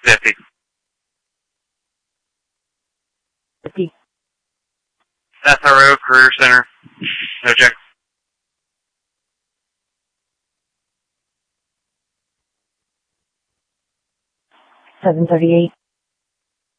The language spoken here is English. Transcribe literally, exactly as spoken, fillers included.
fifty. fifty. S R O, Career Center. No check. seven thirty-eight.